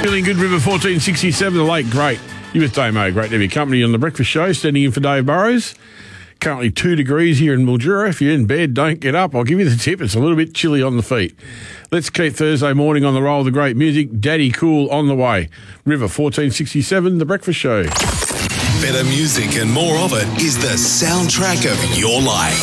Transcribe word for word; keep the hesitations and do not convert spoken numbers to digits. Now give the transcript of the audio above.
Feeling good, River fourteen sixty-seven, the late great. You with Damo, great to have your company on The Breakfast Show, standing in for Dave Burrows. Currently two degrees here in Mildura. If you're in bed, don't get up. I'll give you the tip. It's a little bit chilly on the feet. Let's keep Thursday morning on the roll of the great music. Daddy Cool on the way. River fourteen sixty-seven, The Breakfast Show. Better music and more of it is the soundtrack of your life.